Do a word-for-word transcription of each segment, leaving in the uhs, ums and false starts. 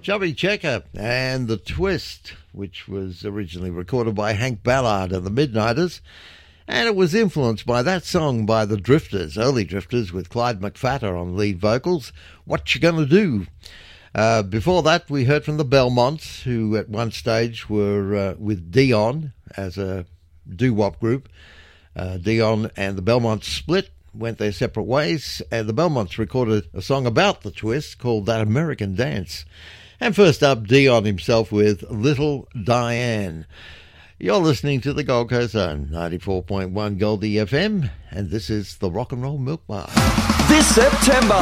Chubby Checker and The Twist, which was originally recorded by Hank Ballard and the Midnighters, and it was influenced by that song by the Drifters, early Drifters, with Clyde McPhatter on lead vocals, What You Gonna Do? Uh, before that, we heard from the Belmonts, who at one stage were uh, with Dion as a doo-wop group. Uh, Dion and the Belmonts split, went their separate ways, and the Belmonts recorded a song about the Twist called That American Dance. And first up, Dion himself with Little Diane. You're listening to the Gold Coast Zone, ninety-four point one Goldie F M, and this is the Rock and Roll Milk Bar. This September,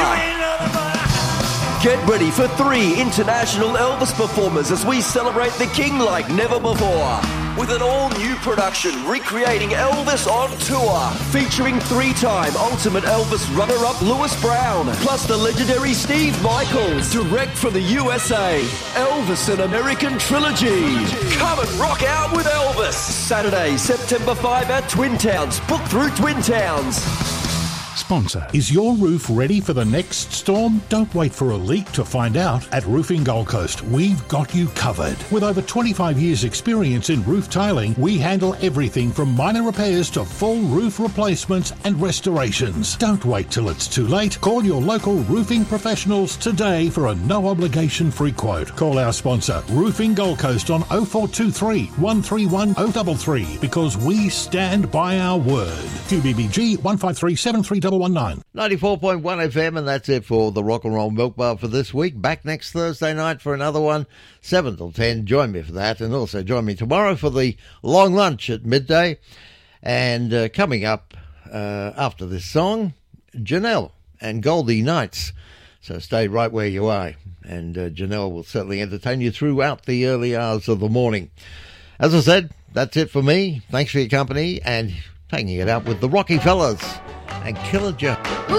get ready for three international Elvis performers as we celebrate the King like never before. With an all-new production recreating Elvis on tour, featuring three-time Ultimate Elvis runner-up Louis Brown, plus the legendary Steve Michaels, direct from the U S A. Elvis An American Trilogy. Come and rock out with Elvis. Saturday, September fifth at Twin Towns. Book through Twin Towns. Sponsor. Is your roof ready for the next storm? Don't wait for a leak to find out. At Roofing Gold Coast, we've got you covered. With over twenty-five years experience in roof tiling, we handle everything from minor repairs to full roof replacements and restorations. Don't wait till it's too late. Call your local roofing professionals today for a no-obligation free quote. Call our sponsor, Roofing Gold Coast, on oh four two three, one three one, oh three three, because we stand by our word. Q B B G one five three seven three one one nine. ninety-four point one F M, and that's it for the Rock and Roll Milk Bar for this week. Back next Thursday night for another one, seven till ten. Join me for that, and also join me tomorrow for the long lunch at midday. And uh, coming up uh, after this song, Janelle and Goldie Nights. So stay right where you are, and uh, Janelle will certainly entertain you throughout the early hours of the morning. As I said, that's it for me. Thanks for your company, and taking it out with the Rocky Fellas and Killer Joe.